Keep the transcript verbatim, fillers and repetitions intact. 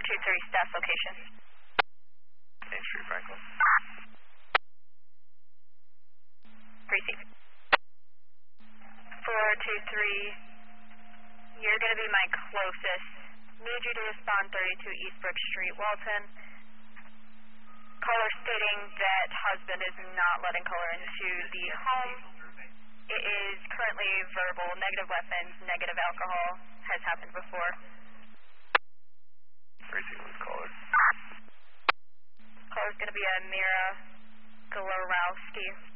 two three, staff location. Main Street, Franklin. Receive. four two three, you're going to be my closest. Need you to respond thirty-two East Brook Street, Walton. Caller stating that husband is not letting caller into the home. It is currently verbal, negative weapons, negative alcohol. Has happened before. Receive with caller. Caller's going to be a Mira Golorowski.